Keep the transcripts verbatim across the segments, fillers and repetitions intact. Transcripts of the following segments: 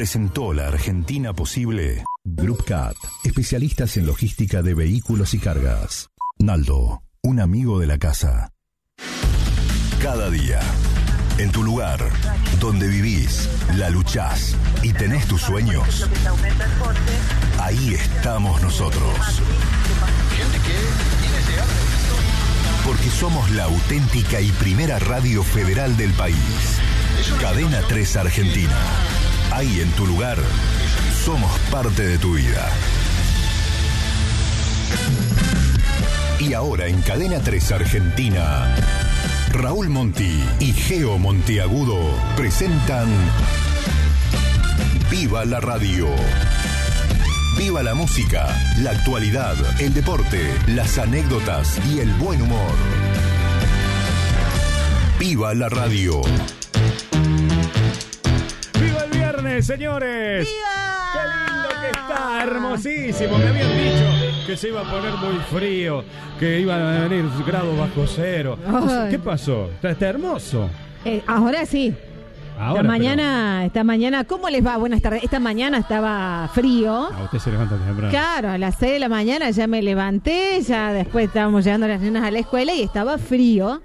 presentó la Argentina Posible. Group Cat, especialistas en logística de vehículos y cargas. Naldo, un amigo de la casa. Cada día, en tu lugar, donde vivís, la luchás y tenés tus sueños, ahí estamos nosotros. Porque somos la auténtica y primera radio federal del país. Cadena tres Argentina. Ahí en tu lugar, somos parte de tu vida. Y ahora en Cadena tres Argentina, Raúl Monti y Geo Monteagudo presentan Viva la Radio. Viva la música, la actualidad, el deporte, las anécdotas y el buen humor. Viva la Radio. ¡Viva el viernes, señores! ¡Viva! ¡Qué lindo que está! ¡Hermosísimo! Me habían dicho que se iba a poner muy frío, que iban a venir grados bajo cero. No sé, ¿qué pasó? Está, está hermoso. Eh, ahora sí. Ahora, esta mañana, pero... esta mañana, ¿cómo les va? Buenas tardes. Esta mañana estaba frío. Ah, usted se levanta temprano. Claro, a las seis de la mañana ya me levanté, ya después estábamos llevando a las nenas a la escuela y estaba frío.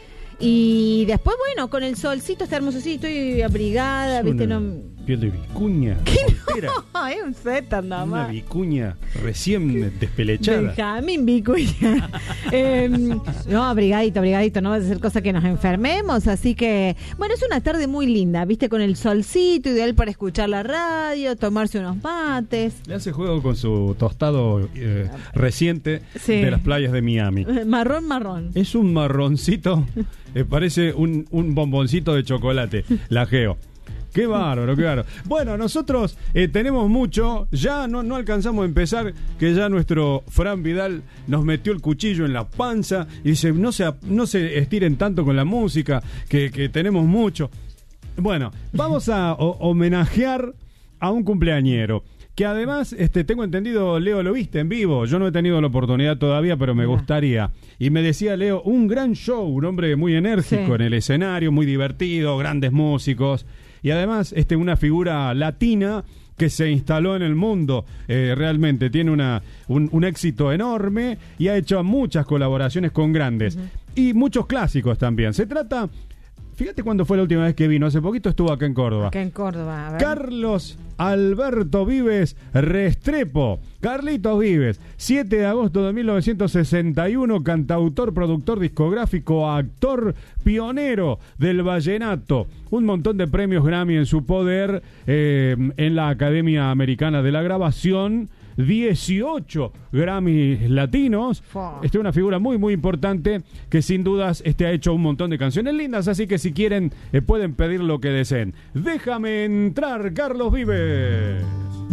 Y después, bueno, con el solcito está hermoso, sí, estoy abrigada, es ¿viste? Una No... piel de vicuña. ¿Qué no? Es un suéter nada más. Una vicuña recién despelechada. Benjamín vicuña. eh, no, abrigadito, abrigadito, no va a ser cosa que nos enfermemos, así que, bueno, es una tarde muy linda, ¿viste? Con el solcito, ideal para escuchar la radio, tomarse unos mates. Le hace juego con su tostado eh, reciente sí. de las playas de Miami. Marrón, marrón. Es un marroncito, eh, parece un, un bomboncito de chocolate, la Geo. Qué bárbaro, qué bárbaro. Bueno, nosotros eh, tenemos mucho, ya no, no alcanzamos a empezar, que ya nuestro Fran Vidal nos metió el cuchillo en la panza y dice, no se, no se estiren tanto con la música, que, que tenemos mucho. Bueno, vamos a o, homenajear a un cumpleañero, que además, este, tengo entendido, Leo, lo viste en vivo. Yo no he tenido la oportunidad todavía, pero me gustaría. Y me decía Leo, un gran show, un hombre muy enérgico sí. en el escenario, muy divertido, grandes músicos. Y además, este, una figura latina que se instaló en el mundo, eh, realmente tiene una, un, un éxito enorme y ha hecho muchas colaboraciones con grandes. Uh-huh. Y muchos clásicos también. Se trata... Fíjate cuándo fue la última vez que vino. Hace poquito estuvo acá en Córdoba. Acá en Córdoba, a ver. Carlos Alberto Vives Restrepo. Carlitos Vives, siete de agosto de mil novecientos sesenta y uno, cantautor, productor discográfico, actor, pionero del vallenato. Un montón de premios Grammy en su poder, eh, en la Academia Americana de la Grabación. dieciocho Grammys latinos. Este es una figura muy muy importante que sin dudas este ha hecho un montón de canciones lindas, así que si quieren eh, pueden pedir lo que deseen. Déjame entrar, Carlos Vives.